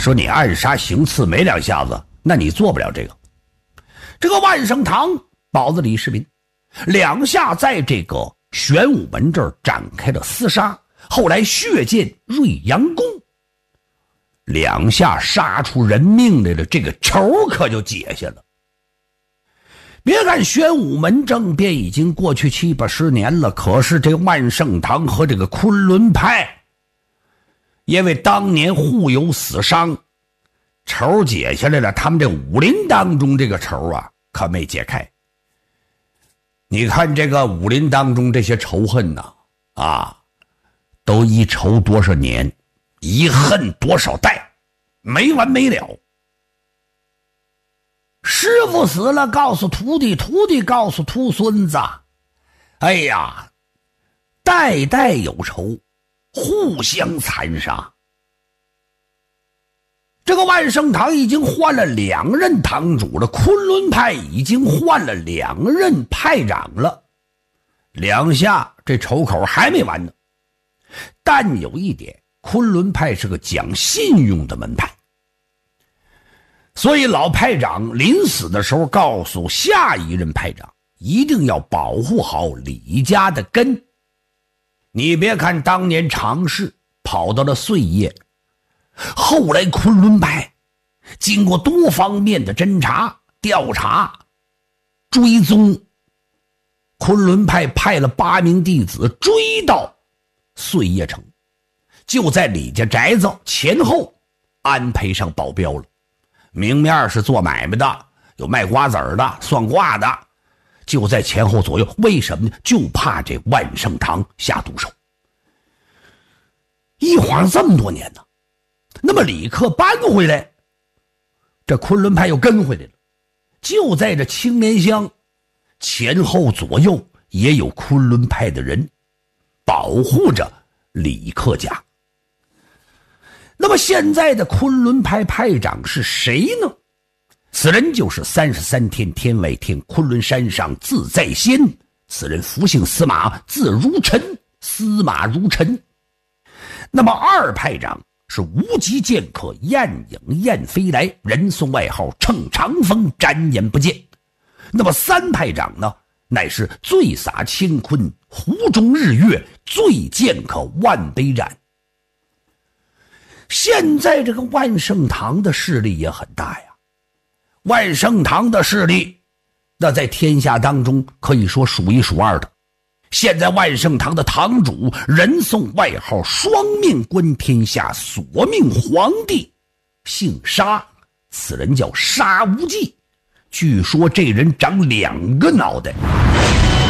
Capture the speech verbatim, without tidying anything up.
说你暗杀行刺没两下子，那你做不了这个。这个万圣堂保子李世民两下在这个玄武门这儿展开了厮杀，后来血溅瑞阳宫，两下杀出人命来了，这个仇可就解下了。别看玄武门政变已经过去七八十年了，可是这万圣堂和这个昆仑派因为当年互有死伤，仇解下来了，他们这武林当中这个仇啊可没解开。你看这个武林当中这些仇恨呐，啊都一仇多少年，一恨多少代，没完没了。师傅死了告诉徒弟，徒弟告诉徒孙子，哎呀，代代有仇，互相残杀。这个万圣堂已经换了两任堂主了，昆仑派已经换了两任派长了，两下这仇口还没完呢。但有一点，昆仑派是个讲信用的门派，所以老派长临死的时候告诉下一任派长，一定要保护好李家的根。你别看当年常氏跑到了碎叶，后来昆仑派经过多方面的侦查调查追踪，昆仑派派了八名弟子追到碎叶城，就在李家宅子前后安排上保镖了。明面是做买卖的，有卖瓜子儿的，算卦的，就在前后左右。为什么呢？就怕这万圣堂下毒手。一晃这么多年呢，那么李克搬回来，这昆仑派又跟回来了，就在这青莲乡前后左右也有昆仑派的人保护着李克家。那么现在的昆仑派派长是谁呢？此人就是三十三天天外天，昆仑山上自在仙。此人福姓司马，字如尘，司马如尘。那么二派长是无极剑客燕影燕飞来，人送外号乘长风，展眼不见。那么三派长呢，乃是醉洒乾坤，湖中日月，醉剑客万杯斩。现在这个万圣堂的势力也很大呀，万圣堂的势力那在天下当中可以说数一数二的。现在万圣堂的堂主人送外号双命观天下，索命皇帝，姓沙，此人叫沙无忌。据说这人长两个脑袋。